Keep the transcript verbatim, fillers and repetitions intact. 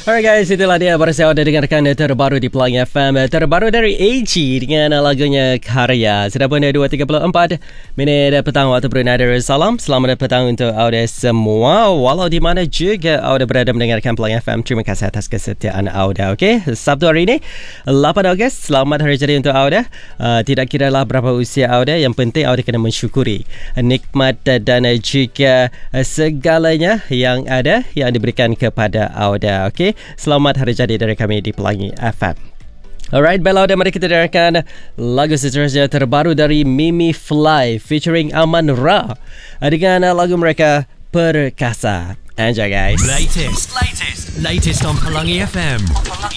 Alright guys, itulah dia baru saya sudah dengarkan terbaru di Pelangi F M, terbaru dari A G dengan lagunya Karya. Sudah pun dua tiga puluh empat minit petang waktu Brunei Darussalam. Selamat petang untuk anda semua, walau di mana juga anda berada mendengarkan Pelangi F M. Terima kasih atas kesetiaan anda. Okey, Sabtu hari ini lapan Ogos. Selamat hari jadi untuk anda. Uh, tidak kira lah berapa usia anda, yang penting anda kena mensyukuri nikmat dan juga segalanya yang ada yang diberikan kepada anda. Okey, selamat hari jadi dari kami di Pelangi F M. Alright, baiklah, dan mari kita dengarkan lagu seterusnya terbaru dari Mimi Fly featuring Aman Ra dengan lagu mereka Perkasa. Enjoy guys. Latest, latest, latest on Pelangi F M.